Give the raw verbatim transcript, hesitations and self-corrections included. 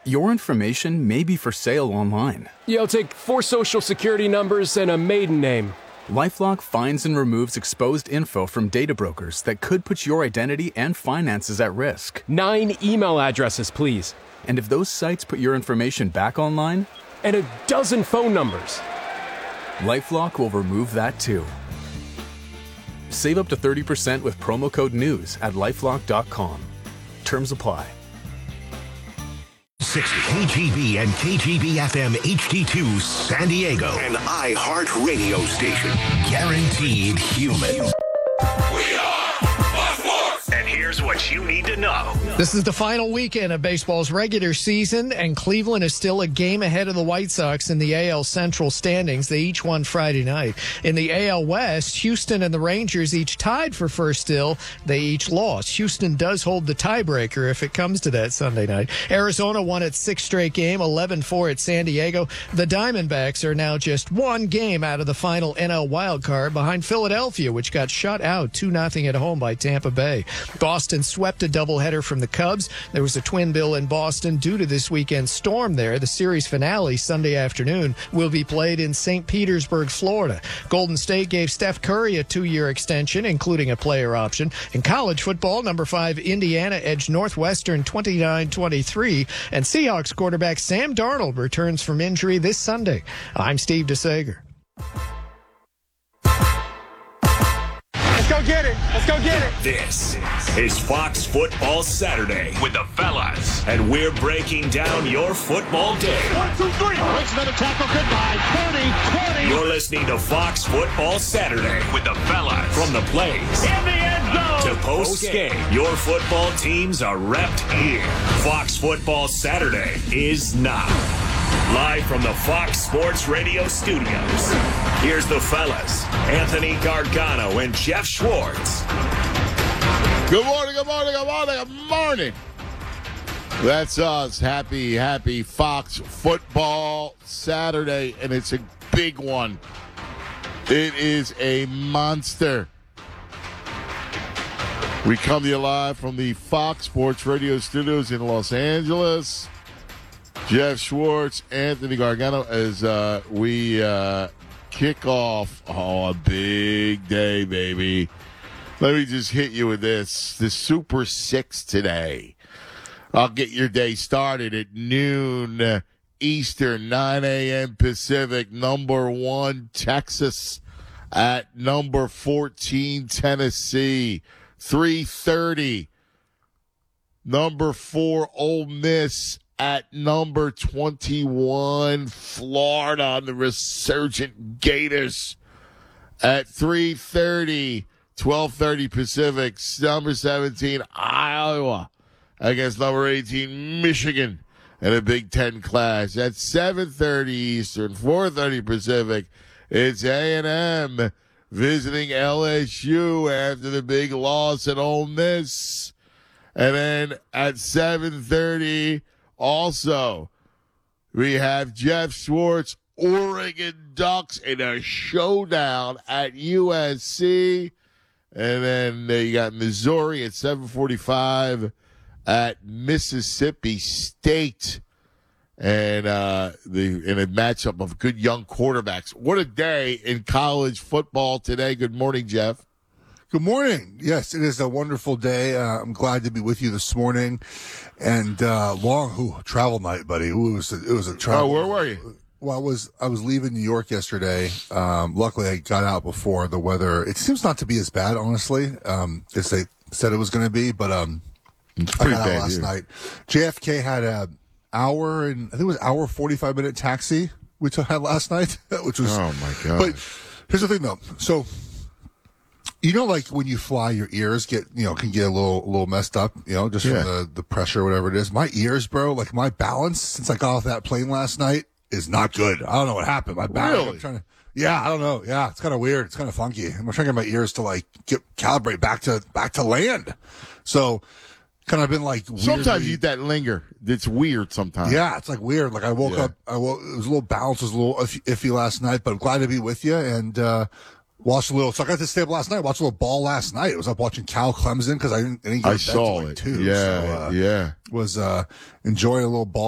Your information may be for sale online. Yeah, I'll take four social security numbers and a maiden name. LifeLock finds and removes exposed info from data brokers that could put your identity and finances at risk. Nine email addresses, please. And if those sites put your information back online? And a dozen phone numbers. LifeLock will remove that too. Save up to thirty percent with promo code NEWS at lifelock dot com. Terms apply. sixty K G B and K G B F M H D two San Diego. An iHeart radio station. Guaranteed human. We are Fox Sports. And here's what you need to know. This is the final weekend of baseball's regular season, and Cleveland is still a game ahead of the White Sox in the A L Central standings. They each won Friday night. In the A L West, Houston and the Rangers each tied for first still. They each lost. Houston does hold the tiebreaker if it comes to that Sunday night. Arizona won its sixth straight game, eleven four at San Diego. The Diamondbacks are now just one game out of the final N L wildcard behind Philadelphia, which got shut out two nothing at home by Tampa Bay. Boston swept a doubleheader from the Cubs. There was a twin bill in Boston due to this weekend's storm there. The series finale Sunday afternoon will be played in Saint Petersburg, Florida. Golden State gave Steph Curry a two-year extension, including a player option. In college football, number five Indiana edged Northwestern twenty-nine twenty-three, and Seahawks quarterback Sam Darnold returns from injury this Sunday. I'm Steve DeSager. Let's go get it. Let's go get it. This is Fox Football Saturday with the fellas. And we're breaking down your football day. One, two, three. Makes another tackle. Goodbye. thirty, twenty. You're listening to Fox Football Saturday with the fellas. From the plays In the end zone. to post game, your football teams are repped here. Fox Football Saturday is now. Live from the Fox Sports Radio studios, here's the fellas, Anthony Gargano and Jeff Schwartz. Good morning, good morning, good morning, good morning. That's us. Happy, happy Fox Football Saturday, and it's a big one. It is a monster. We come to you live from the Fox Sports Radio studios in Los Angeles. Jeff Schwartz, Anthony Gargano, as uh, we uh, kick off oh, a big day, baby. Let me just hit you with this. The Super Six today. I'll get your day started at noon Eastern, nine a.m. Pacific. Number one, Texas at number fourteen, Tennessee. three thirty. Number four, Ole Miss at number twenty-one, Florida on the resurgent Gators. At three thirty, twelve thirty Pacific, number seventeen, Iowa against number eighteen, Michigan in a Big Ten clash. At seven thirty Eastern, four thirty Pacific, it's A and M visiting L S U after the big loss at Ole Miss. And then at seven thirty, also, we have Jeff Schwartz, Oregon Ducks in a showdown at U S C. And then uh, you got Missouri at seven forty-five at Mississippi State. And uh, the in a matchup of good young quarterbacks. What a day in college football today. Good morning, Jeff. Good morning. Yes, it is a wonderful day. Uh, I'm glad to be with you this morning. And uh, long ooh, travel night, buddy. Ooh, it was a, it was a travel. Oh, where were you? Well, I was I was leaving New York yesterday. Um, luckily, I got out before the weather. It seems not to be as bad, honestly, um, as they said it was going to be. But um, it's I pretty got out bad last here. night. J F K had a hour and I think it was hour forty-five minute taxi we took had last night, which was. Oh my god! But here's the thing, though. So. You know, like when you fly, your ears get, you know, can get a little, a little messed up, you know, just Yeah. from the, the pressure or whatever it is. My ears, bro, like my balance since I got off that plane last night is not good. I don't know what happened. My balance, Really? I'm trying to, yeah, I don't know. Yeah, it's kind of weird. It's kind of funky. I'm trying to get my ears to like get calibrate back to back to land. So, kind of been like weirdly, Sometimes you that linger. It's weird sometimes. yeah, it's like weird. Like I woke Yeah. up, I woke, it was a little balance was a little iffy, iffy last night, but I'm glad to be with you and. uh Watched a little. So I got to stay up last night. Watched a little ball last night. I was up watching Cal Clemson because I didn't, I didn't get I to bed till saw like it. two. Yeah, so, uh, yeah. Was uh, enjoying a little ball.